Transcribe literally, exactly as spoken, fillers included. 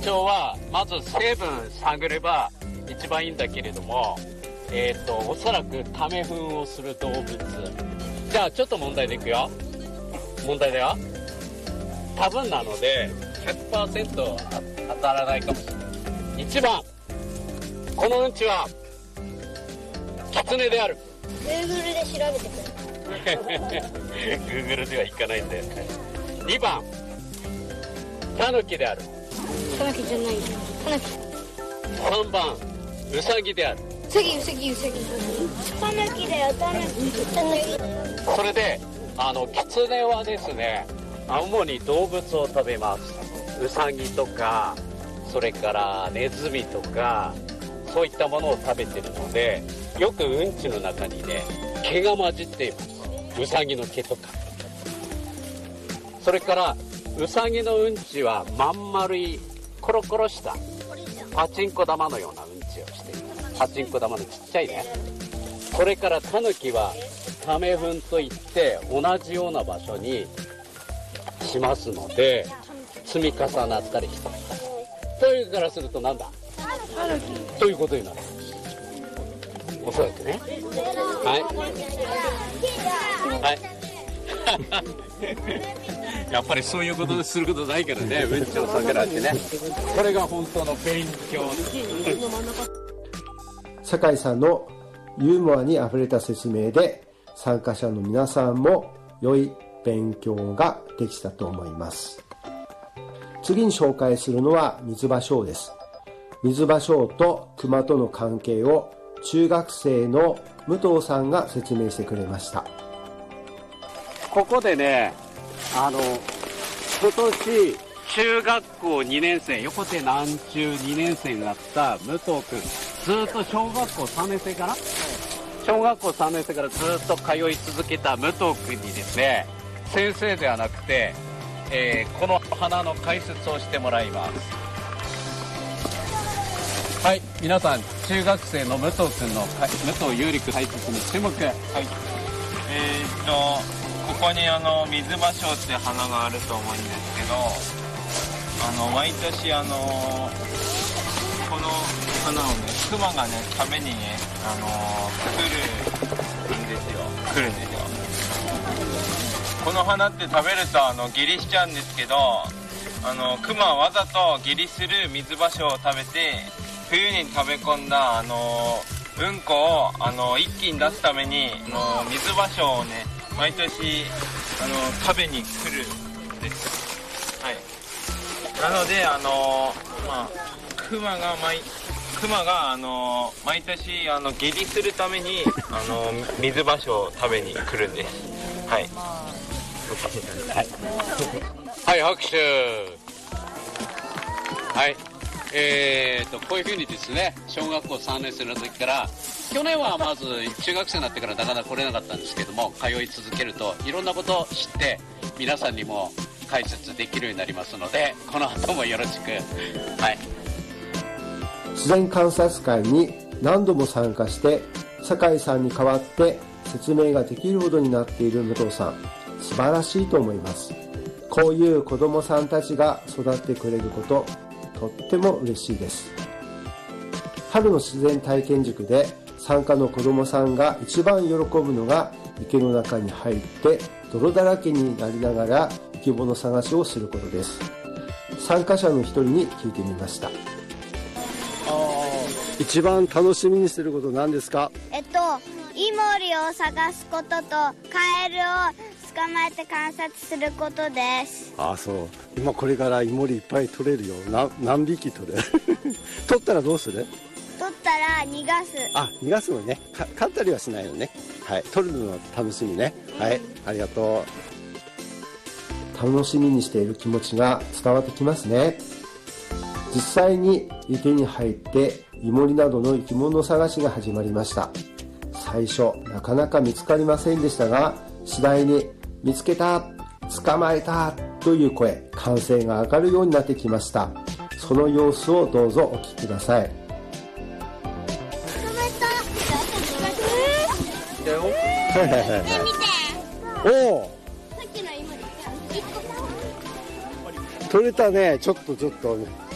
長はまず成分探れば一番いいんだけれども、えっとおそらくため糞をする動物。じゃあちょっと問題でいくよ。問題だよ。多分なので ひゃくパーセント 当たらないかもしれない。いちばん、このうんちはキツネである。 Google で調べてくれ。 Google ではいかないんだよね。にばん、タヌキである。 タヌキじゃないよ。タヌキ。 さんばん、ウサギである。 ウサギウサギウサギ。タヌキだよ、タヌキ。タヌキ。 それで、あのキツネはですね、主に動物を食べます。ウサギとか、それからネズミとか、そういったものを食べてるので、よくうんちの中にね、毛が混じっています。ウサギの毛とか。それからウサギのうんちはまん丸いコロコロしたパチンコ玉のようなうんちをしています。パチンコ玉のちっちゃいね。それからタヌキはため糞といって同じような場所にしますので、積み重なったりして、というからするとなんだということになる。おそらくね。はいはいやっぱりそういうことすることないからね、うんちを避けられてね。これが本当の勉強。 酒井さんのユーモアにあふれた説明で、参加者の皆さんも良い勉強ができたと思います。次に紹介するのは水場ショーです。水場ショーと熊との関係を中学生の武藤さんが説明してくれました。 ここでね、あの今年中学校にねん生、横手南中にねん生になった武藤君、ずっと小学校さんねん生から小学校さんねん生からずっと通い続けた武藤君にですね、先生ではなくて、えー、この花の解説をしてもらいます。はい、皆さん、中学生の武藤君の武藤優里君解説に注目。はい、 えー、っとここにあの水場ショウって花があると思うんですけど、あの毎年あのこの花をね、クマがね食べにね、あの来るんですよ来るんですよ。この花って食べるとあの下痢しちゃうんですけど、あのクマはわざと下痢する水場ショウを食べて、冬に食べ込んだあのうんこをあの一気に出すために、あの水場ショウをね毎年あの食べに来るんです。はい。なのであのまあクマが毎クマがあの毎年あの下痢するためにあの水場所を食べに来るんです。はい。 はい、はい、拍手。はい。えーとこういうふうにですね、小学校さんねん生の時から、去年はまず中学生になってからなかなか来れなかったんですけども、通い続けるといろんなことを知って皆さんにも解説できるようになりますので、この後もよろしく。はい。 自然観察会に何度も参加して、酒井さんに代わって説明ができるほどになっている武藤さん、素晴らしいと思います。こういう子どもさんたちが育ってくれること、とっても嬉しいです。春の自然体験塾で参加の子どもさんが一番喜ぶのが、池の中に入って泥だらけになりながら生き物探しをすることです。参加者の一人に聞いてみました。一番楽しみにしてること何ですか？ えっとイモリを探すこととカエルを捕まえて観察することです。 ああ、そう。今これからイモリいっぱい取れるよ。な何匹取れる？取ったらどうする？ 取ったら逃がす。 あ、逃がすのね。か飼ったりはしないのね。はい。取るのは楽しみね。はい。ありがとう。楽しみにしている気持ちが伝わってきますね。実際に池に入ってイモリなどの生き物探しが始まりました。最初なかなか見つかりませんでしたが、次第に見つけた、捕まえたという声、歓声が上がるようになってきました。その様子をどうぞお聞きください。 ねえ見て。 おお。 さっきのイモリ。 取れたね。ちょっとちょっと。